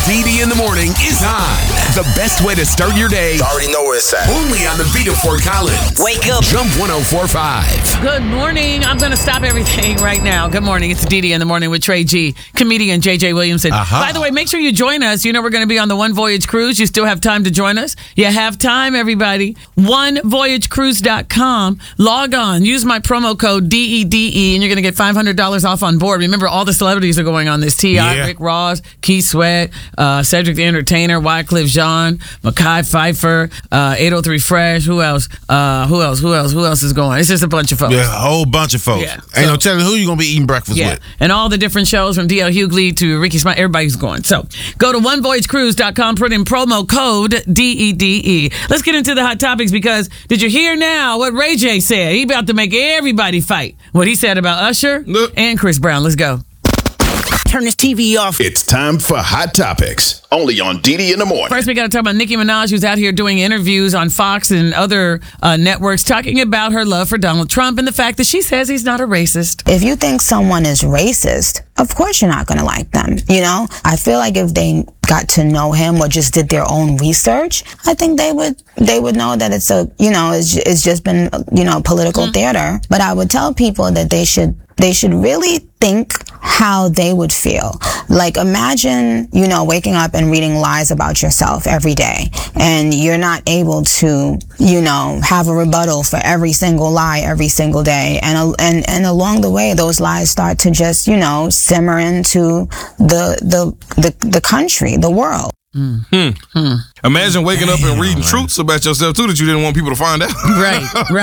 BD in the morning is on. The best way to start your day. You already know where it's at. Only on the beat of Fort Collins. Wake up. Jump 104.5. Good morning. I'm going to stop everything right now. Good morning. It's DD in the morning with Trey G, comedian JJ Williamson. By the way, make sure you join us. You know we're going to be on the One Voyage Cruise. You still have time to join us. You have time, everybody. OneVoyageCruise.com. Log on. Use my promo code DEDE, and you're going to get $500 off on board. Remember, all the celebrities are going on this. T.I., Rick Ross, Keith Sweat, Cedric the Entertainer, Wycliffe Jean, Mekhi Phifer, 803 Fresh. Who else? Who else is going? It's just a bunch of folks. Yeah, a whole bunch of folks. Yeah. Ain't no telling who you're going to be eating breakfast with. And all the different shows from D.L. Hughley to Ricky Smiley, everybody's going. So go to OneVoyageCruise.com, put in promo code DEDE. Let's get into the hot topics because did you hear now what Ray J said? He about to make everybody fight. What he said about Usher and Chris Brown. Let's go. Turn this TV off. It's time for Hot Topics. Only on DD in the morning. First, we got to talk about Nicki Minaj, who's out here doing interviews on Fox and other networks talking about her love for Donald Trump and the fact that she says he's not a racist. If you think someone is racist, of course you're not going to like them. You know, I feel like if they got to know him or just did their own research, I think they would know that it's it's just been, political theater. But I would tell people that they should really think how they would feel. Like, imagine, waking up and reading lies about yourself every day, and you're not able to, have a rebuttal for every single lie every single day. And along the way, those lies start to just, simmer into the country, the world. Imagine waking up and reading truths about yourself too that you didn't want people to find out. Right.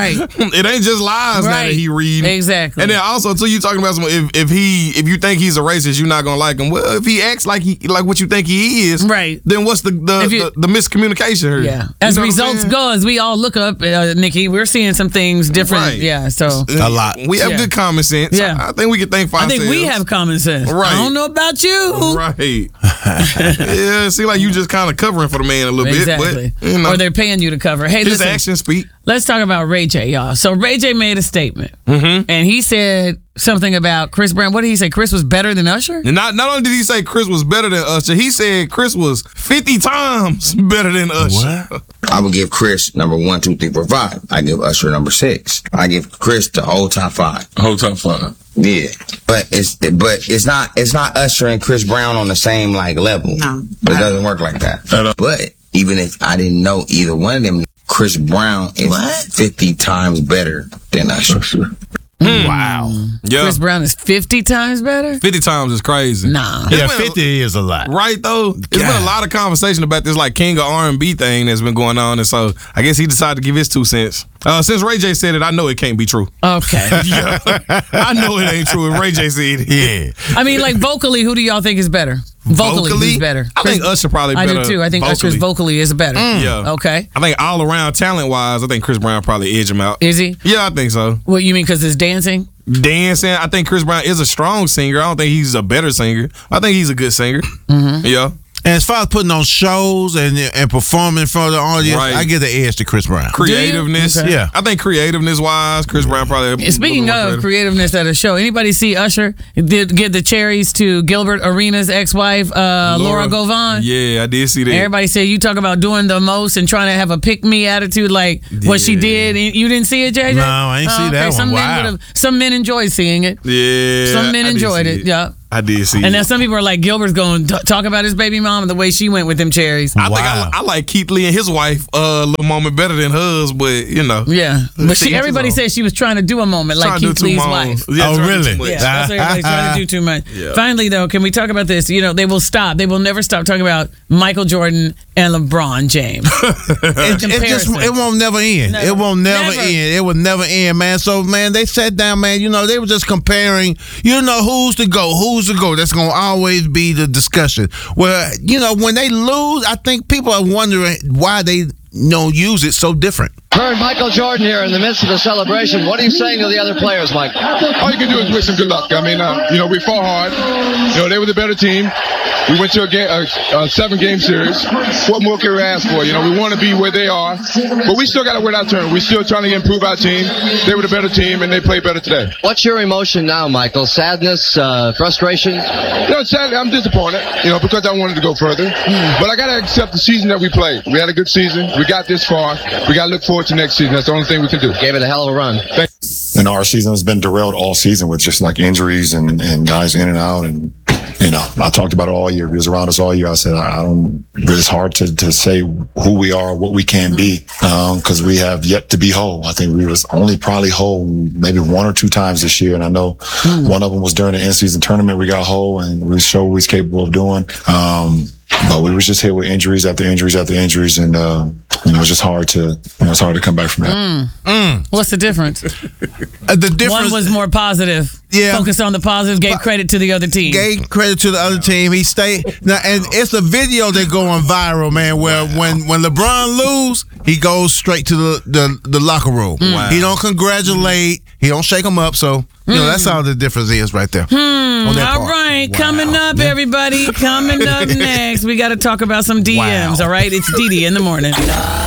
It ain't just lies now that he reading. Exactly. And then also too, you talking about if you think he's a racist, you're not gonna like him. Well, if he acts like what you think he is, right? Then what's the miscommunication here? Yeah. As results go, as we all look up, Nikki, we're seeing some things different. Right. Yeah. So a lot. We have good common sense. Yeah. I think we can think for ourselves. I think we have common sense. Right. I don't know about you. Right. Yeah. It seems like you just kind of covering for the man a little bit, but or they're paying you to cover. Hey, his listen, actions speak. Let's talk about Ray J, y'all. So Ray J made a statement, and he said something about Chris Brown. What did he say? Chris was better than Usher? And not only did he say Chris was better than Usher, he said Chris was 50 times better than Usher. What? I would give Chris number 1, 2, 3, 4, 5. I give Usher number 6. I give Chris the whole top 5. Whole top 5. Yeah, but it's not Usher and Chris Brown on the same level. No, but it doesn't work like that. But even if I didn't know either one of them, Chris Brown is 50 times better than Usher. Wow. Yeah. Chris Brown is 50 times better? 50 times is crazy. Nah. Yeah, 50 is a lot. Right, though? There's been a lot of conversation about this King of R&B thing that's been going on, and so I guess he decided to give his 2 cents. Since Ray J said it, I know it can't be true. Okay. Yeah. I know it ain't true if Ray J said it. Yeah. I mean, vocally, who do y'all think is better? Vocally, who's better? I think Usher probably better. I do too. I think Usher's vocally is better. Yeah. Okay. I think all around talent-wise, I think Chris Brown probably edge him out. Is he? Yeah, I think so. What, you mean because it's dancing? Dancing. I think Chris Brown is a strong singer. I don't think he's a better singer. I think he's a good singer. Yeah. And as far as putting on shows and performing in front of the audience, I give the edge to Chris Brown. Creativeness. Okay. Yeah. I think creativeness-wise, Chris Brown probably... Speaking of creativeness at a show, anybody see Usher did get the cherries to Gilbert Arenas' ex-wife, Laura Govan? Yeah, I did see that. Everybody said you talk about doing the most and trying to have a pick-me attitude like what she did. You didn't see it, JJ? No, I ain't see that one. Some men enjoyed seeing it. Yeah. Some men enjoyed it. Yeah. I did see and then some people are like, Gilbert's going to talk about his baby mom and the way she went with them cherries. I think I like Keith Lee and his wife a little moment better than hers, but Yeah. But everybody said she was trying to do a moment like Keith Lee's wife. Yeah, oh, really? Yeah, that's what everybody's trying to do too much. Yeah. Finally, though, can we talk about this? They will never stop talking about Michael Jordan and LeBron James. It won't never end. No, it won't never end. It will never end, man. So, man, they sat down, man. They were just comparing, who's to go. That's going to always be the discussion. Well, when they lose, I think people are wondering why they use it so different. Vern, Michael Jordan here in the midst of the celebration. What are you saying to the other players, Mike? All you can do is wish them good luck. I mean, we fought hard. They were the better team. We went to a 7-game series. What more can we ask for? We want to be where they are, but we still got to win our turn. We're still trying to improve our team. They were the better team, and they played better today. What's your emotion now, Michael? Sadness, frustration? Sadly, I'm disappointed, because I wanted to go further. But I got to accept the season that we played. We had a good season. We got this far. We got to look forward to next season. That's the only thing we can do. Gave it a hell of a run. And our season has been derailed all season with just like injuries and guys in and out. And, I talked about it all year. He was around us all year. I said, it's hard to say who we are, what we can be, because we have yet to be whole. I think we was only probably whole maybe 1 or 2 times this year. And I know one of them was during the in-season tournament. We got whole and we showed what we was capable of doing. But we was just hit with injuries after injuries after injuries. And, it was just hard to come back from that. What's the difference? The difference. One was more positive. Yeah. Focused on the positives, gave credit to the other team. Gave credit to the other team. He stayed. Now, and it's a video that going viral, man, where when LeBron lose, he goes straight to the locker room. Wow. He don't congratulate. He don't shake him up. So, that's all the difference is right there. All right. Wow. Coming up, everybody. Coming up next, we got to talk about some DMs. All right. It's Didi in the morning.